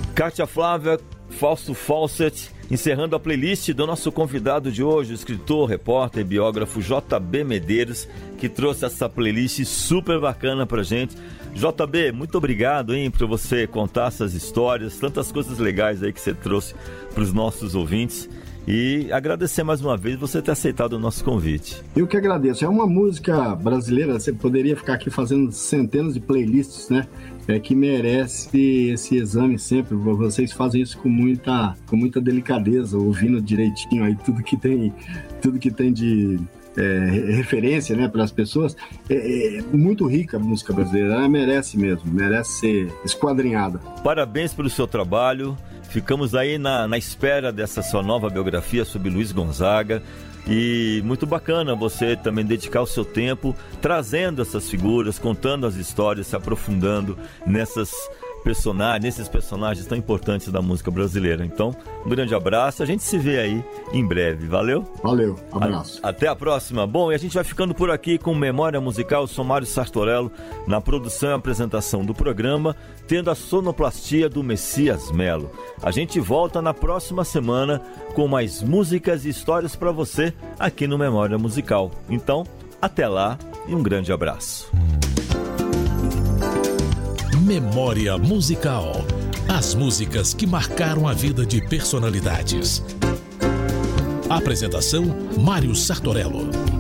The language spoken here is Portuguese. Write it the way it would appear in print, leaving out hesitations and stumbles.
Kátia Flávia, Fausto Fawcett, encerrando a playlist do nosso convidado de hoje, o escritor, repórter e biógrafo JB Medeiros, que trouxe essa playlist super bacana pra gente. JB, muito obrigado, hein, por você contar essas histórias, tantas coisas legais aí que você trouxe para os nossos ouvintes. E agradecer mais uma vez você ter aceitado o nosso convite. Eu que agradeço. É uma música brasileira, você poderia ficar aqui fazendo centenas de playlists, né? Que merece esse exame sempre. Vocês fazem isso com muita delicadeza, ouvindo direitinho aí tudo que tem de referência, né, para as pessoas. É muito rica a música brasileira, ela merece ser esquadrinhada. Parabéns pelo seu trabalho. Ficamos aí na espera dessa sua nova biografia sobre Luiz Gonzaga. E muito bacana você também dedicar o seu tempo trazendo essas figuras, contando as histórias, se aprofundando nesses personagens tão importantes da música brasileira. Então, um grande abraço, a gente se vê aí em breve, valeu? Valeu, abraço. Até a próxima. Bom, e a gente vai ficando por aqui com Memória Musical, sou Mário Sartorello, na produção e apresentação do programa, tendo a sonoplastia do Messias Melo. A gente volta na próxima semana com mais músicas e histórias para você aqui no Memória Musical. Então, até lá e um grande abraço. Memória Musical. As músicas que marcaram a vida de personalidades. Apresentação: Mário Sartorello.